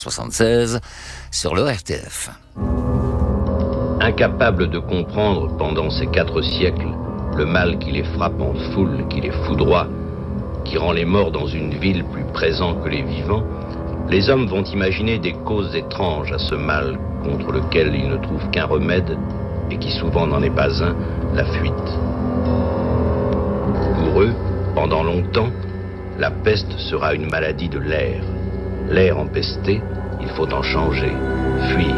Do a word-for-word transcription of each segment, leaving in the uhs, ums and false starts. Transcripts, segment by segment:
soixante-seize sur le R T F. Incapables de comprendre pendant ces quatre siècles le mal qui les frappe en foule, qui les foudroie, qui rend les morts dans une ville plus présents que les vivants, les hommes vont imaginer des causes étranges à ce mal contre lequel ils ne trouvent qu'un remède et qui souvent n'en est pas un, la fuite. Pour eux, pendant longtemps, la peste sera une maladie de l'air. L'air empesté, il faut en changer, fuir.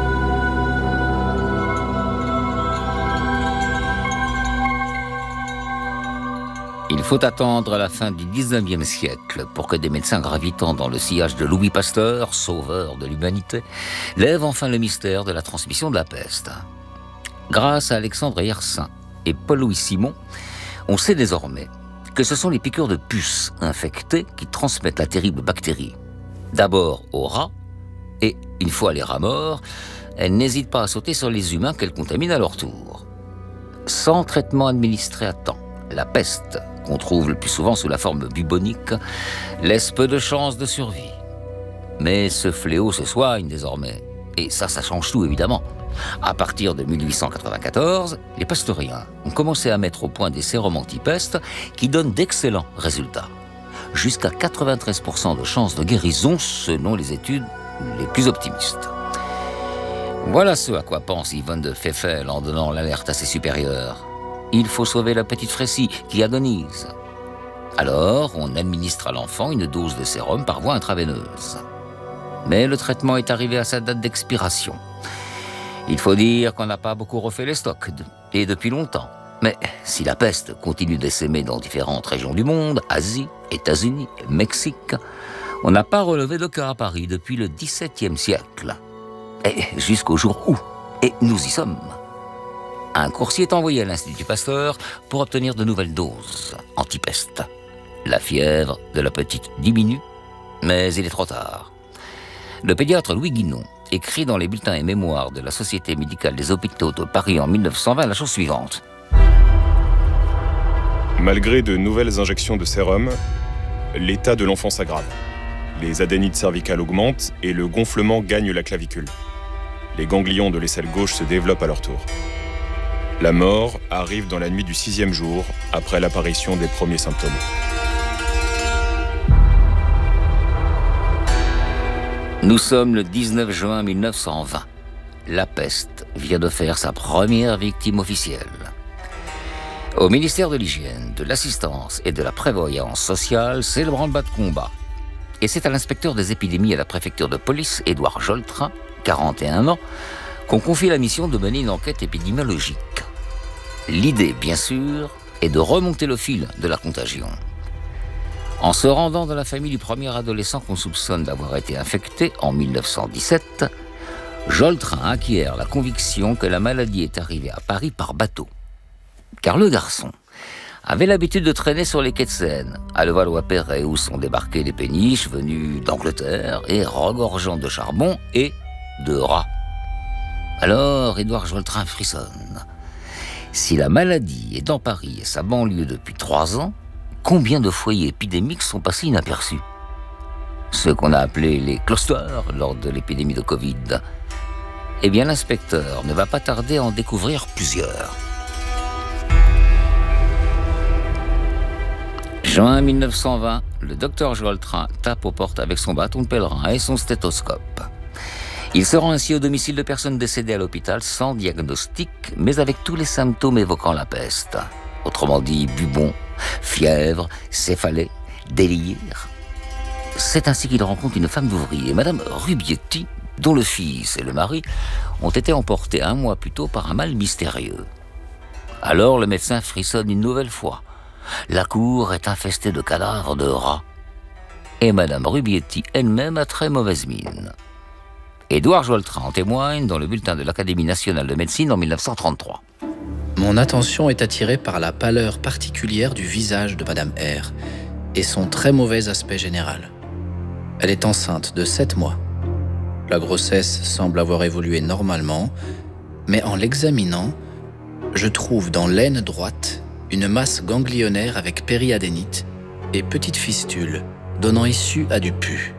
Il faut attendre la fin du dix-neuvième siècle pour que des médecins gravitant dans le sillage de Louis Pasteur, sauveur de l'humanité, lèvent enfin le mystère de la transmission de la peste. Grâce à Alexandre Yersin et Paul-Louis Simon, on sait désormais que ce sont les piqûres de puces infectées qui transmettent la terrible bactérie. D'abord aux rats, et une fois les rats morts, elles n'hésitent pas à sauter sur les humains qu'elles contaminent à leur tour. Sans traitement administré à temps, la peste, qu'on trouve le plus souvent sous la forme bubonique, laisse peu de chances de survie. Mais ce fléau se soigne désormais, et ça, ça change tout évidemment. À partir de mille huit cent quatre-vingt-quatorze, les pasteuriens ont commencé à mettre au point des sérums anti-peste qui donnent d'excellents résultats. Jusqu'à quatre-vingt-treize pour cent de chances de guérison selon les études les plus optimistes. Voilà ce à quoi pense Yvonne de Pfeffel en donnant l'alerte à ses supérieurs. Il faut sauver la petite Frécie qui agonise. Alors, on administre à l'enfant une dose de sérum par voie intraveineuse. Mais le traitement est arrivé à sa date d'expiration. Il faut dire qu'on n'a pas beaucoup refait les stocks, et depuis longtemps. Mais si la peste continue d'essaimer dans différentes régions du monde, Asie, États-Unis, Mexique, on n'a pas relevé de cas à Paris depuis le dix-septième siècle. Et jusqu'au jour où, et nous y sommes. Un coursier est envoyé à l'Institut Pasteur pour obtenir de nouvelles doses anti-peste. La fièvre de la petite diminue, mais il est trop tard. Le pédiatre Louis Guinon écrit dans les bulletins et mémoires de la Société médicale des hôpitaux de Paris en mille neuf cent vingt la chose suivante. Malgré de nouvelles injections de sérum, l'état de l'enfant s'aggrave. Les adénites cervicales augmentent et le gonflement gagne la clavicule. Les ganglions de l'aisselle gauche se développent à leur tour. La mort arrive dans la nuit du sixième jour, après l'apparition des premiers symptômes. Nous sommes le dix-neuf juin mille neuf cent vingt. La peste vient de faire sa première victime officielle. Au ministère de l'Hygiène, de l'Assistance et de la Prévoyance sociale, c'est le branle-bas de combat. Et c'est à l'inspecteur des épidémies à la préfecture de police, Édouard Joltrain, quarante et un ans, qu'on confie la mission de mener une enquête épidémiologique. L'idée, bien sûr, est de remonter le fil de la contagion. En se rendant dans la famille du premier adolescent qu'on soupçonne d'avoir été infecté en mille neuf cent dix-sept, Joltrain acquiert la conviction que la maladie est arrivée à Paris par bateau. Car le garçon avait l'habitude de traîner sur les quais de Seine, à Levallois-Perret, où sont débarqués les péniches venus d'Angleterre et regorgeant de charbon et de rats. Alors, Édouard Joltrain frissonne. Si la maladie est dans Paris et sa banlieue depuis trois ans, combien de foyers épidémiques sont passés inaperçus? Ceux qu'on a appelés les clusters lors de l'épidémie de Covid. Eh bien, l'inspecteur ne va pas tarder à en découvrir plusieurs. Juin mille neuf cent vingt, le docteur Joltrain tape aux portes avec son bâton de pèlerin et son stéthoscope. Il se rend ainsi au domicile de personnes décédées à l'hôpital sans diagnostic, mais avec tous les symptômes évoquant la peste. Autrement dit, bubon, fièvre, céphalée, délire. C'est ainsi qu'il rencontre une femme d'ouvrier, Madame Rubietti, dont le fils et le mari ont été emportés un mois plus tôt par un mal mystérieux. Alors le médecin frissonne une nouvelle fois. La cour est infestée de cadavres de rats. Et Madame Rubietti elle-même a très mauvaise mine. Édouard Joltrain en témoigne dans le bulletin de l'Académie nationale de médecine en mille neuf cent trente-trois. Mon attention est attirée par la pâleur particulière du visage de Madame R et son très mauvais aspect général. Elle est enceinte de sept mois. La grossesse semble avoir évolué normalement, mais en l'examinant, je trouve dans l'aine droite une masse ganglionnaire avec périadénite et petite fistule donnant issue à du pus.